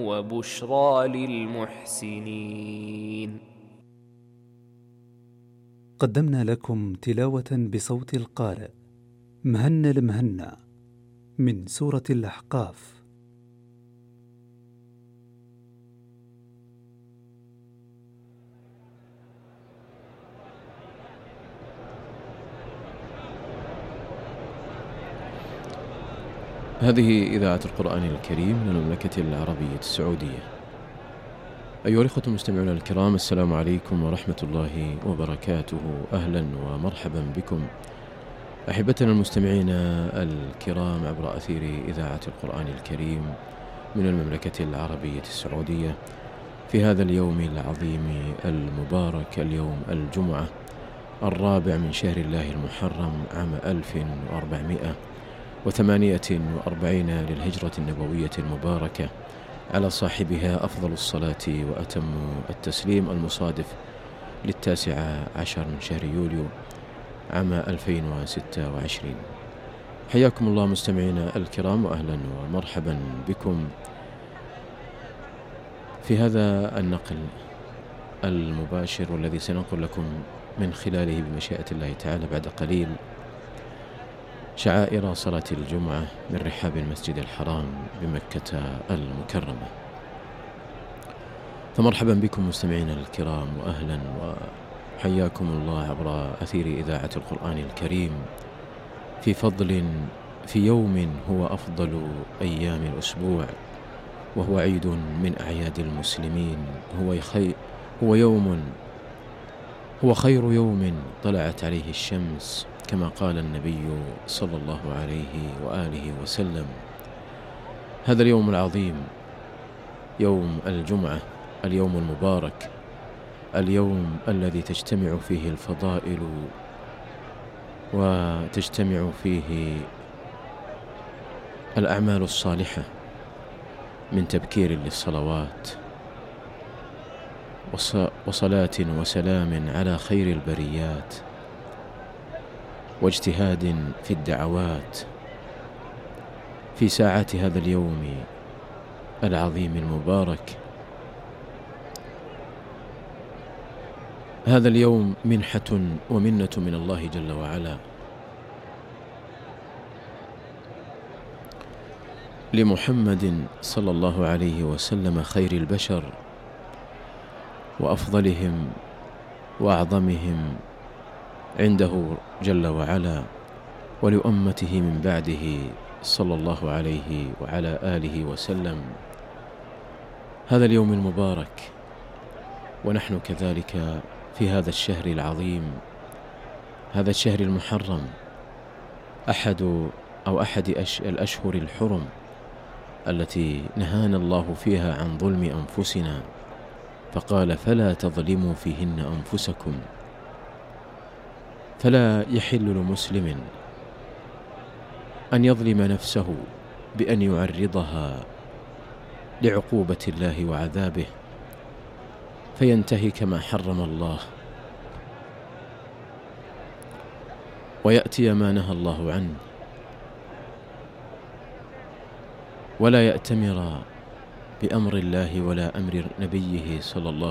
وبشرى للمحسنين. قدمنا لكم تلاوة بصوت القارئ مهنا المهنا من سورة الأحقاف. هذه إذاعة القرآن الكريم من المملكة العربية السعودية. أيها الأخوة المستمعون الكرام، السلام عليكم ورحمة الله وبركاته. أهلا ومرحبا بكم أحبتنا المستمعين الكرام عبر أثير إذاعة القرآن الكريم من المملكة العربية السعودية في هذا اليوم العظيم المبارك، اليوم الجمعة 4 من شهر الله المحرم عام 1448 للهجرة النبوية المباركة، على صاحبها أفضل الصلاة وأتم التسليم، المصادف ل19 من شهر يوليو عام 2026. حياكم الله مستمعينا الكرام، وأهلا ومرحبا بكم في هذا النقل المباشر والذي سننقل لكم من خلاله بمشيئة الله تعالى بعد قليل شعائر صلاة الجمعة من رحاب المسجد الحرام بمكة المكرمة. فمرحبا بكم مستمعينا الكرام، وأهلا وحياكم الله عبر أثير إذاعة القرآن الكريم في يوم هو أفضل أيام الأسبوع، وهو عيد من أعياد المسلمين، هو خير يوم طلعت عليه الشمس، كما قال النبي صلى الله عليه وآله وسلم. هذا اليوم العظيم، يوم الجمعة، اليوم المبارك، اليوم الذي تجتمع فيه الفضائل وتجتمع فيه الأعمال الصالحة من تبكير للصلوات وصلاة وسلام على خير البريات واجتهاد في الدعوات في ساعات هذا اليوم العظيم المبارك. هذا اليوم منحة ومنة من الله جل وعلا لمحمد صلى الله عليه وسلم، خير البشر وأفضلهم وأعظمهم عنده جل وعلا، ولأمته من بعده صلى الله عليه وعلى آله وسلم. هذا اليوم المبارك، ونحن كذلك في هذا الشهر العظيم، هذا الشهر المحرم، أحد الأشهر الحرم التي نهانا الله فيها عن ظلم أنفسنا، فقال: فلا تظلموا فيهن أنفسكم. فلا يحل لمسلم أن يظلم نفسه بأن يعرضها لعقوبة الله وعذابه فينتهك ما حرم الله ويأتي ما نهى الله عنه، ولا يأتمر بأمر الله ولا أمر نبيه صلى الله